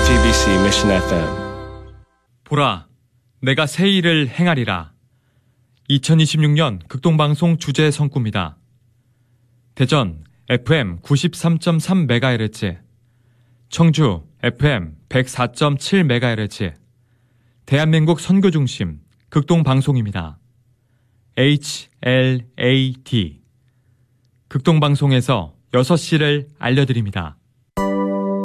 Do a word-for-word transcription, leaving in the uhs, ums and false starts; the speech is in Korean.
지티비씨 Mission 에프엠. 보라, 내가 새 일을 행하리라. 이천이십육 년 극동방송 주제 성구입니다. 대전 에프엠 구십삼 점 삼 메가헤르츠, 청주 에프엠 백사 점 칠 메가헤르츠, 대한민국 선교중심 극동방송입니다. 에이치 엘 에이 티. 극동방송에서 여섯 시를 알려드립니다.